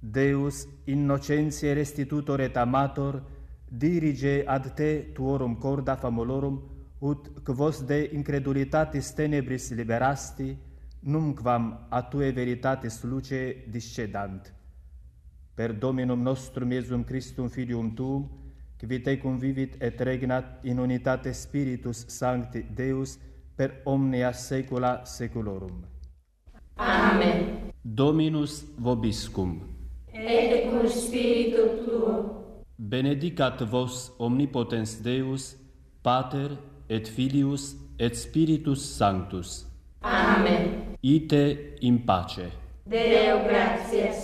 Deus innocentiae restitutor et amator, dirige ad te tuorum corda famulorum, ut quos de incredulitatis tenebris liberasti, numquam a tue veritatis luce discedant. Per Dominum nostrum Iesum Christum Filium Tuum, qui te convivit et regnat in unitate Spiritus Sancti Deus per omnia saecula saeculorum. Amen. Dominus vobiscum. Et cum spiritu tuo. Benedicat vos omnipotens Deus, Pater et Filius et Spiritus Sanctus. Amen. Ite in pace. Deo gratias.